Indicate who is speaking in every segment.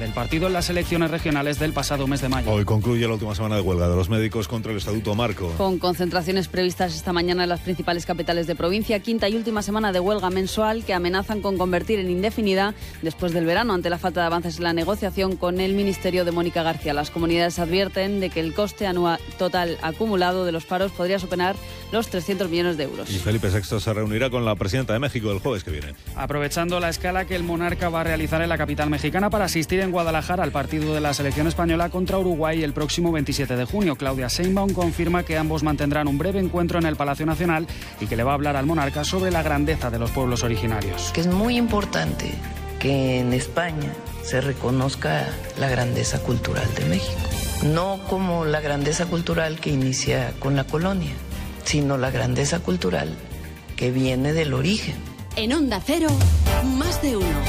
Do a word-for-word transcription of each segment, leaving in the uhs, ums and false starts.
Speaker 1: el partido en las elecciones regionales del pasado mes de mayo.
Speaker 2: Hoy concluye la última semana de huelga de los médicos contra el Estatuto Marco.
Speaker 3: Con concentraciones previstas esta mañana en las principales capitales de provincia, quinta y última semana de huelga mensual que amenazan con convertir en indefinida después del verano ante la falta de avances en la negociación con el Ministerio de Mónica García. Las comunidades advierten de que el coste anual total acumulado de los paros podría superar los trescientos millones de euros.
Speaker 2: Y Felipe sexto se reunirá con la presidenta de México el jueves que viene.
Speaker 1: Aprovechando la escala que el monarca va a realizar en la capital mexicana para asistir en Guadalajara al partido de la selección española contra Uruguay el próximo veintisiete de junio. Claudia Sheinbaum confirma que ambos mantendrán un breve encuentro en el Palacio Nacional y que le va a hablar al monarca sobre la grandeza de los pueblos originarios.
Speaker 4: Que es muy importante que en España se reconozca la grandeza cultural de México. No como la grandeza cultural que inicia con la colonia, sino la grandeza cultural que viene del origen.
Speaker 5: En Onda Cero, más de uno.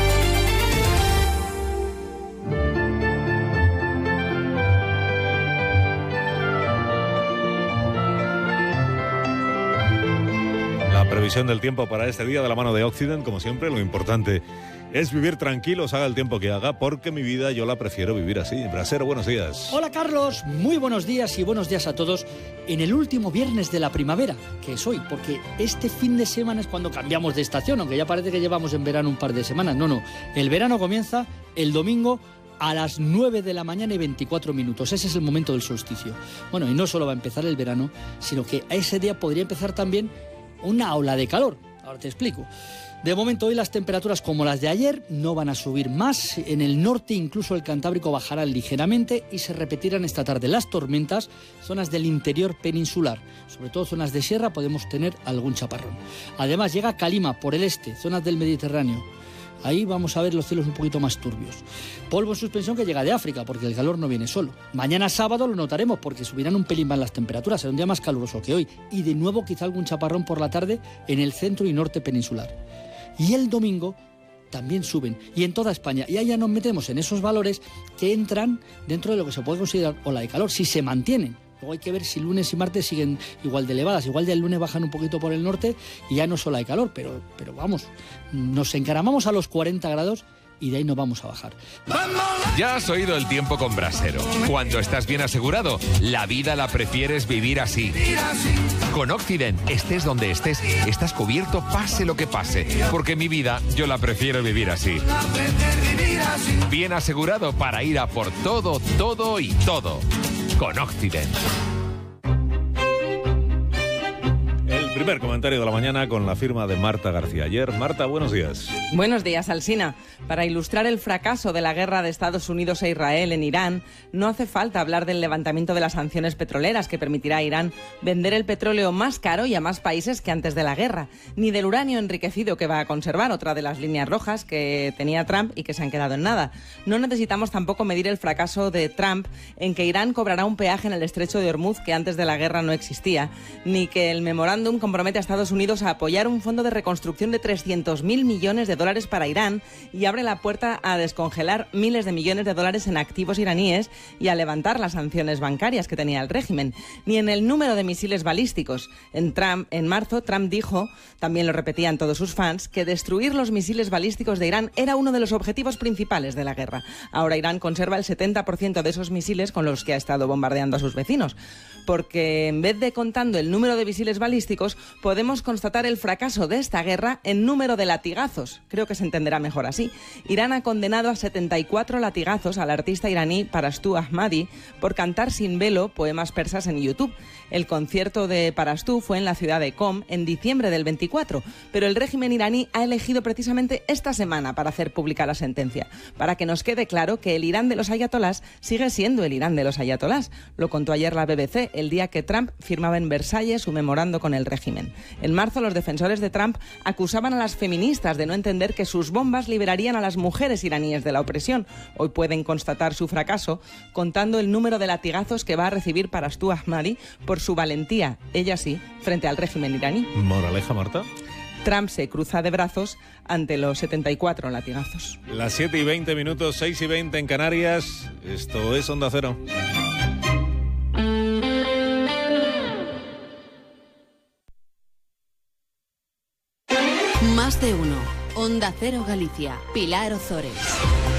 Speaker 2: La previsión del tiempo para este día de la mano de Occident, como siempre, lo importante es vivir tranquilos, haga el tiempo que haga, porque mi vida yo la prefiero vivir así. Brasero, buenos días.
Speaker 6: Hola Carlos, muy buenos días y buenos días a todos en el último viernes de la primavera, que es hoy, porque este fin de semana es cuando cambiamos de estación, aunque ya parece que llevamos en verano un par de semanas. No, no, el verano comienza el domingo a las nueve de la mañana y veinticuatro minutos. Ese es el momento del solsticio. Bueno, y no solo va a empezar el verano, sino que a ese día podría empezar también una ola de calor. Ahora te explico. De momento hoy las temperaturas como las de ayer no van a subir más. En el norte incluso el Cantábrico bajará ligeramente y se repetirán esta tarde las tormentas, zonas del interior peninsular. Sobre todo zonas de sierra podemos tener algún chaparrón. Además llega Calima por el este, zonas del Mediterráneo. Ahí vamos a ver los cielos un poquito más turbios. Polvo en suspensión que llega de África, porque el calor no viene solo. Mañana sábado lo notaremos porque subirán un pelín más las temperaturas, será un día más caluroso que hoy. Y de nuevo quizá algún chaparrón por la tarde en el centro y norte peninsular. Y el domingo también suben, y en toda España. Y ahí ya nos metemos en esos valores que entran dentro de lo que se puede considerar ola de calor, si se mantienen. Luego hay que ver si lunes y martes siguen igual de elevadas. Igual ya el lunes bajan un poquito por el norte y ya no es ola de calor, pero, pero vamos, nos encaramamos a los cuarenta grados y de ahí no vamos a bajar.
Speaker 7: Ya has oído el tiempo con Brasero. Cuando estás bien asegurado, la vida la prefieres vivir así. Con Occident, estés donde estés, estás cubierto pase lo que pase. Porque mi vida yo la prefiero vivir así. Bien asegurado para ir a por todo, todo y todo. Con Occident.
Speaker 2: El primer comentario de la mañana con la firma de Marta García Ayer. Marta, buenos días.
Speaker 8: Buenos días, Alsina. Para ilustrar el fracaso de la guerra de Estados Unidos e Israel en Irán, no hace falta hablar del levantamiento de las sanciones petroleras que permitirá a Irán vender el petróleo más caro y a más países que antes de la guerra, ni del uranio enriquecido que va a conservar, otra de las líneas rojas que tenía Trump y que se han quedado en nada. No necesitamos tampoco medir el fracaso de Trump en que Irán cobrará un peaje en el estrecho de Hormuz que antes de la guerra no existía, ni que el memorándum compromete a Estados Unidos a apoyar un fondo de reconstrucción de trescientos mil millones de dólares para Irán y abre la puerta a descongelar miles de millones de dólares en activos iraníes y a levantar las sanciones bancarias que tenía el régimen, ni en el número de misiles balísticos. En, Trump, en marzo, Trump dijo, también lo repetían todos sus fans, que destruir los misiles balísticos de Irán era uno de los objetivos principales de la guerra. Ahora Irán conserva el setenta por ciento de esos misiles con los que ha estado bombardeando a sus vecinos, porque en vez de contando el número de misiles balísticos, podemos constatar el fracaso de esta guerra en número de latigazos. Creo que se entenderá mejor así. Irán ha condenado a setenta y cuatro latigazos al artista iraní Parastu Ahmadi por cantar sin velo poemas persas en YouTube. El concierto de Parastu fue en la ciudad de Qom en diciembre del veinticuatro, pero el régimen iraní ha elegido precisamente esta semana para hacer pública la sentencia, para que nos quede claro que el Irán de los ayatolás sigue siendo el Irán de los ayatolás. Lo contó ayer la B B C, el día que Trump firmaba en Versalles su memorando con el régimen. En marzo, los defensores de Trump acusaban a las feministas de no entender que sus bombas liberarían a las mujeres iraníes de la opresión. Hoy pueden constatar su fracaso contando el número de latigazos que va a recibir Parastu Ahmadi por su valentía, ella sí, frente al régimen iraní.
Speaker 2: Moraleja, Marta.
Speaker 8: Trump se cruza de brazos ante los setenta y cuatro latigazos.
Speaker 2: Las siete y veinte minutos, seis y veinte en Canarias. Esto es Onda Cero.
Speaker 5: Más de uno. Onda Cero Galicia. Pilar Ozores.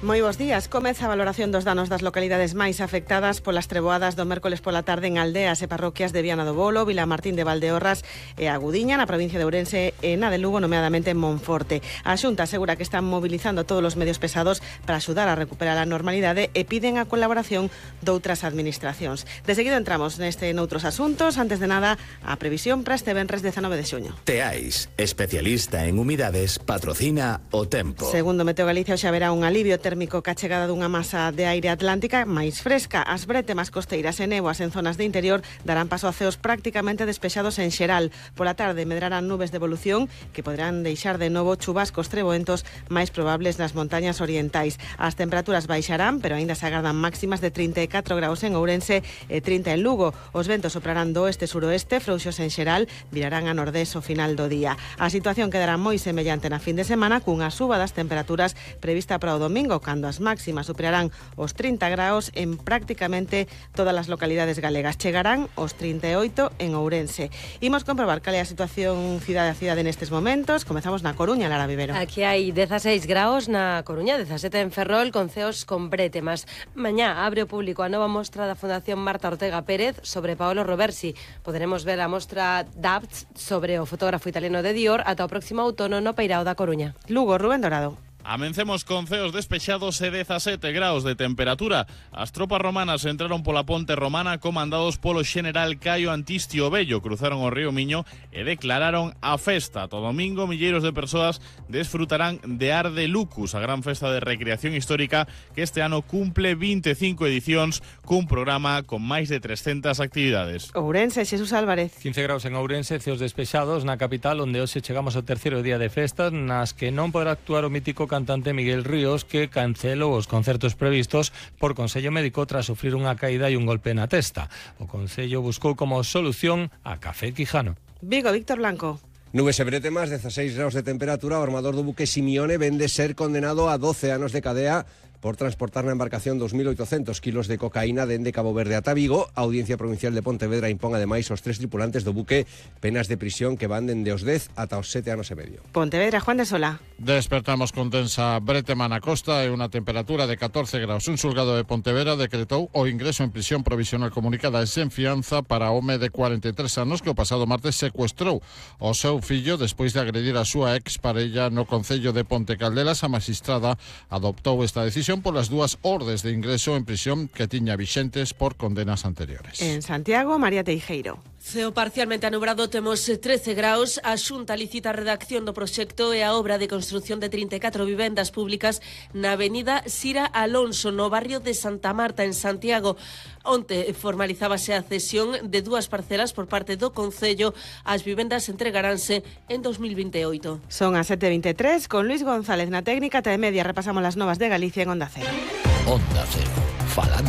Speaker 9: Moi bos días. Comeza a valoración dos danos das localidades máis afectadas polas treboadas do mércoles pola tarde en aldeas e parroquias de Viana do Bolo, Vilamartín de Valdeorras e a Gudiña, na provincia de Ourense e na de Lugo, nomeadamente en Monforte. A Xunta asegura que están mobilizando todos os medios pesados para axudar a recuperar a normalidade e piden a colaboración doutras administracións. De seguido entramos neste noutros asuntos. Antes de nada, a previsión para este venres dezanove de xuño.
Speaker 10: Teais, especialista en humidades, patrocina o tempo.
Speaker 9: Segundo Meteo Galicia, xa haberá un alivio térmico ca chegada dunha masa de aire atlántica máis fresca. As bretemas costeiras e néboas en zonas de interior darán paso a ceos prácticamente despexados en xeral. Pola tarde medrarán nubes de evolución que poderán deixar de novo chubascos treboentos máis probables nas montañas orientais. As temperaturas baixarán, pero aínda se agardan máximas de trinta e catro graus en Ourense e trinta en Lugo. Os ventos soprarán do oeste-suroeste, frouxos en xeral, virarán a nordés ao final do día. A situación quedará moi semellante na fin de semana, cunha suba das temperaturas prevista para o domingo, cando as máximas superarán os trinta graus en prácticamente todas as localidades galegas. Chegarán os trinta e oito en Ourense. Imos comprobar cal é a situación cidade a cidade nestes momentos. Comezamos na Coruña, Lara Vivero.
Speaker 11: Aquí hai dezaseis graus na Coruña, dezasete en Ferrol, con ceos con bretemas. Mañá abre o público a nova mostra da Fundación Marta Ortega Pérez sobre Paolo Roversi. Poderemos ver a mostra D A B T sobre o fotógrafo italiano de Dior ata o próximo outono no Peirao da Coruña.
Speaker 9: Lugo, Rubén Dorado.
Speaker 12: Amencemos con ceos despexados e dezasete graus de temperatura. As tropas romanas entraron pola ponte romana comandados polo xeneral Caio Antistio Bello. Cruzaron o río Miño e declararon a festa. Todo domingo, milleiros de persoas desfrutarán de Arde Lucus, a gran festa de recreación histórica que este ano cumple vinte e cinco edicións cun programa con máis de trescentas actividades.
Speaker 9: Ourense, Xesús Álvarez.
Speaker 13: quince graus en Ourense, ceos despexados na capital, onde hoxe chegamos ao terceiro día de festas, nas que non poderá actuar o mítico cantante Miguel Ríos, que cancelou os concertos previstos por Consello Médico tras sufrir unha caída e un golpe na testa. O Consello buscou como solución a Café Quijano.
Speaker 9: Vigo, Víctor Blanco.
Speaker 14: Nubes e bretemas, dezaseis graus de temperatura. O armador do buque Simeone vende ser condenado a doce anos de cadea por transportar na embarcación dos mil oitocentos kilos de cocaína dende Cabo Verde ata Vigo. A Audiencia Provincial de Pontevedra impón ademais aos tres tripulantes do buque penas de prisión que van dende os dez ata os sete anos e medio.
Speaker 9: Pontevedra, Juan de Sola.
Speaker 15: Despertamos con densa bretema na costa e unha temperatura de catorce graus. Un xulgado de Pontevedra decretou o ingreso en prisión provisional comunicada e sen fianza para o home de cuarenta e tres anos que o pasado martes secuestrou o seu fillo despois de agredir a súa exparella no concello de Ponte Caldelas. A magistrada adoptou esta decisión polas dúas ordes de ingreso en prisión que tiña vixentes por condenas anteriores.
Speaker 9: En Santiago, María Teijeiro.
Speaker 16: Ceo parcialmente anubrado, temos trece graus. A Xunta licita a redacción do proxecto e a obra de construción de trinta e catro vivendas públicas na avenida Sira Alonso, no barrio de Santa Marta, en Santiago. Onte formalizábase a cesión de dúas parcelas por parte do Concello. As vivendas entregaránse en dos mil veintioito.
Speaker 9: Son as sete e vinte e tres, con Luis González na técnica. Te media repasamos las novas de Galicia en Onda Cero.
Speaker 10: Onda Cero. Falando